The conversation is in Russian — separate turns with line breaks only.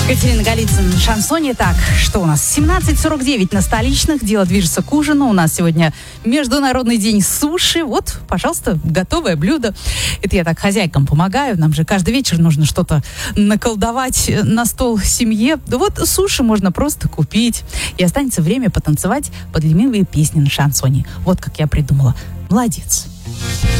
Катерина Голицын в шансоне. Так, что у нас? 17:49 на столичных. Дело движется к ужину. У нас сегодня Международный день суши. Вот, пожалуйста, готовое блюдо. Это я так хозяйкам помогаю. Нам же каждый вечер нужно что-то наколдовать на стол семье. Да вот суши можно просто купить. И останется время потанцевать под любимые песни на шансоне. Вот как я придумала. Молодец.